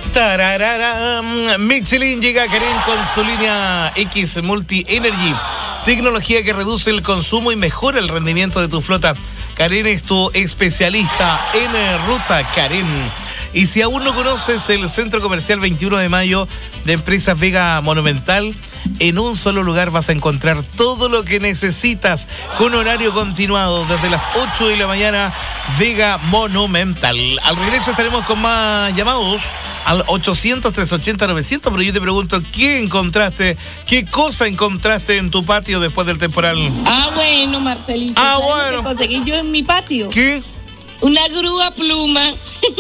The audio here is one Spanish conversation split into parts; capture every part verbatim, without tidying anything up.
Tararara. Michelin llega a Karen con su línea X Multi Energy. Tecnología que reduce el consumo y mejora el rendimiento de tu flota. Karen es tu especialista en ruta Karen. Y si aún no conoces el Centro Comercial veintiuno de mayo de Empresas Vega Monumental, en un solo lugar vas a encontrar todo lo que necesitas con horario continuado desde las ocho de la mañana. Vega Monumental. Al regreso estaremos con más llamados al ochocientos, trescientos ochenta, novecientos, pero yo te pregunto, ¿qué encontraste? ¿Qué cosa encontraste en tu patio después del temporal? Ah, bueno, Marcelito. Ah, ¿sabes bueno. lo que conseguí yo en mi patio? ¿Qué? Una grúa pluma.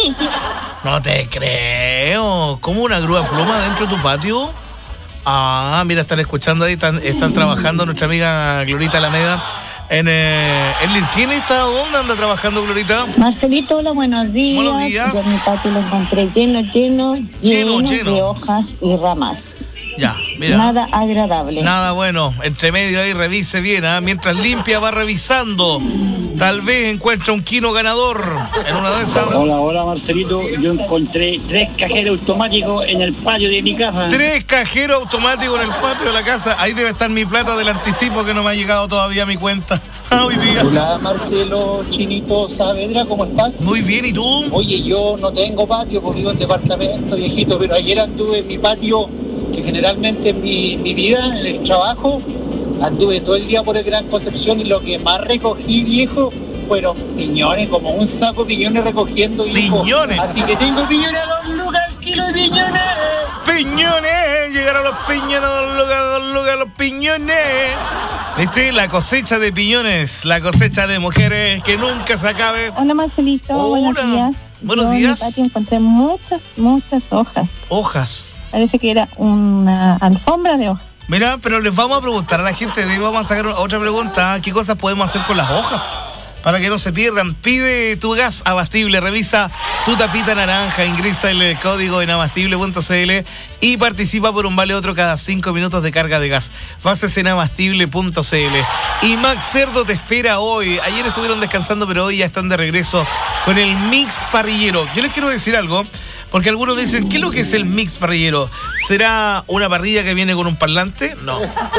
No te creo. ¿Cómo una grúa pluma dentro de tu patio? Ah, mira, están escuchando ahí, están, están trabajando nuestra amiga Glorita Alameda. En, eh, en Lirquín está, ¿dónde anda trabajando Glorita? Marcelito, hola, buenos días. Buenos días. Yo en mi patio lo encontré lleno, lleno, lleno, Lleno, lleno. de hojas y ramas. Ya, mira. Nada agradable. Nada bueno. Entre medio ahí revise bien, ¿eh? Mientras limpia va revisando. Tal vez encuentra un quino ganador en una de esas. Hola, hola Marcelito, yo encontré tres cajeros automáticos en el patio de mi casa. Tres cajeros automáticos en el patio de la casa. Ahí debe estar mi plata del anticipo que no me ha llegado todavía a mi cuenta. Ah, hoy día. Hola Marcelo, Chinito Saavedra, ¿cómo estás? Muy bien, ¿y tú? Oye, yo no tengo patio porque vivo en departamento, viejito, pero ayer anduve en mi patio, que generalmente en mi, mi vida, en el trabajo, anduve todo el día por el Gran Concepción y lo que más recogí, viejo, fueron piñones, como un saco de piñones recogiendo, viejo. ¿Piñones? Así que tengo piñones a dos lucas al kilo de piñones. ¡Piñones! Llegaron los piñones, dos lucas, dos lucas, los piñones. ¿Viste? La cosecha de piñones, la cosecha de mujeres que nunca se acabe. Hola, Marcelito. Hola. Buenos días. Buenos Yo días. En mi patio encontré muchas, muchas hojas. Hojas. Parece que era una alfombra de hojas. Mira, pero les vamos a preguntar a la gente, de ahí vamos a sacar otra pregunta. ¿Qué cosas podemos hacer con las hojas? Para que no se pierdan, pide tu gas Abastible, revisa tu tapita naranja, ingresa el código en abastible punto c l y participa por un vale otro cada cinco minutos de carga de gas. Bases en abastible punto c l. Y Max Cerdo te espera hoy. Ayer estuvieron descansando, pero hoy ya están de regreso con el mix parrillero. Yo les quiero decir algo, porque algunos dicen, ¿qué es lo que es el mix parrillero? ¿Será una parrilla que viene con un parlante? No.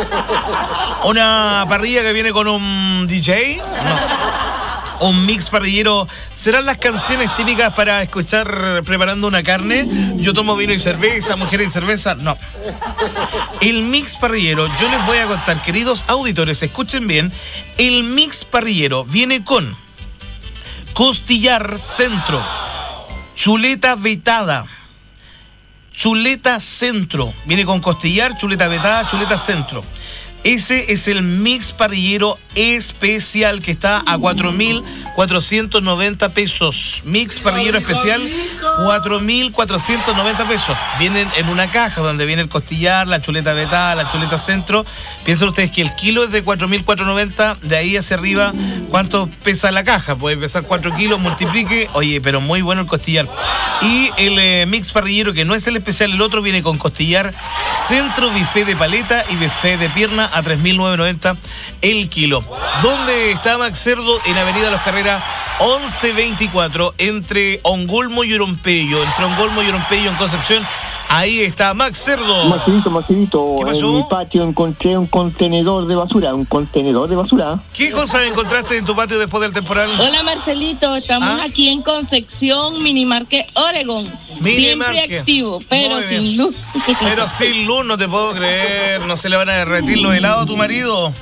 ¿Una parrilla que viene con un D J? No. Un mix parrillero, ¿serán las canciones típicas para escuchar preparando una carne? Yo tomo vino y cerveza, mujeres y cerveza. No. El mix parrillero, yo les voy a contar, queridos auditores, escuchen bien. El mix parrillero viene con costillar centro, chuleta vetada, chuleta centro. Viene con costillar, chuleta vetada, chuleta centro. Ese es el mix parrillero especial que está a cuatro mil cuatrocientos noventa pesos. Mix parrillero especial, cuatro mil cuatrocientos noventa pesos. Vienen en una caja donde viene el costillar, la chuleta vetada, la chuleta centro. Piensen ustedes que el kilo es de cuatro mil cuatrocientos noventa. De ahí hacia arriba, ¿cuánto pesa la caja? Puede pesar cuatro kilos, multiplique. Oye, pero muy bueno el costillar. Y el eh, mix parrillero, que no es el especial, el otro viene con costillar centro, buffet de paleta y buffet de pierna a tres mil novecientos noventa el kilo. ¿Dónde está Max Cerdo? En Avenida Los Carreras once veinticuatro, entre Ongolmo y Orompeyo. Entre Ongolmo y Orompeyo en Concepción. Ahí está Max Cerdo. Marcelito, Marcelito, ¿Qué pasó? en mi patio encontré un contenedor de basura, un contenedor de basura. ¿Qué cosas encontraste en tu patio después del temporal? Hola, Marcelito. Estamos ¿Ah? aquí en Concepción, Minimarket Oregon. Mini Siempre Market. activo, pero Muy bien. sin luz. Pero sin luz, no te puedo creer. ¿No se le van a derretir los helados a tu marido?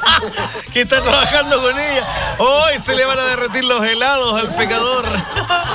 Que está trabajando con ella. Hoy se le van a derretir los helados al pecador.